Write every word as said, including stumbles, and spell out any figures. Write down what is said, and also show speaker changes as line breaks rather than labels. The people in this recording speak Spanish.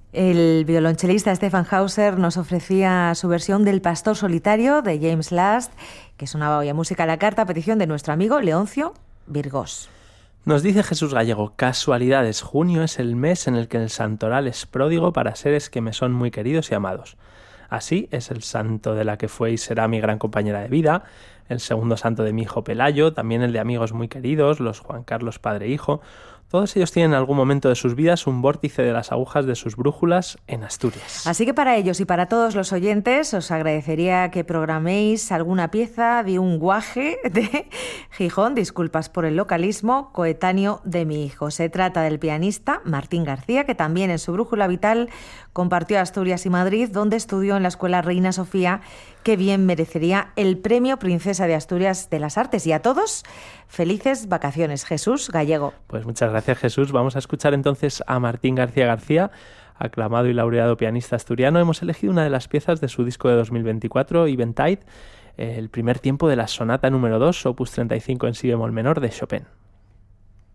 El violonchelista Stefan Hauser nos ofrecía su versión del Pastor Solitario de James Last, que sonaba hoy a Música a la Carta a petición de nuestro amigo Leoncio Virgós.
Nos dice Jesús Gallego, casualidades, junio es el mes en el que el santoral es pródigo para seres que me son muy queridos y amados. Así es el santo de la que fue y será mi gran compañera de vida, el segundo santo de mi hijo Pelayo, también el de amigos muy queridos, los Juan Carlos padre e hijo. Todos ellos tienen en algún momento de sus vidas un vórtice de las agujas de sus brújulas en Asturias.
Así que para ellos y para todos los oyentes os agradecería que programéis alguna pieza de un guaje de Gijón, disculpas por el localismo, coetáneo de mi hijo. Se trata del pianista Martín García, que también en su brújula vital compartió Asturias y Madrid, donde estudió en la Escuela Reina Sofía, que bien merecería el Premio Princesa de Asturias de las Artes. Y a todos, felices vacaciones. Jesús Gallego.
Pues muchas gracias, Jesús. Vamos a escuchar entonces a Martín García García, aclamado y laureado pianista asturiano. Hemos elegido una de las piezas de su disco de dos mil veinticuatro, Eventide, el primer tiempo de la sonata número dos, opus treinta y cinco en si bemol menor de Chopin.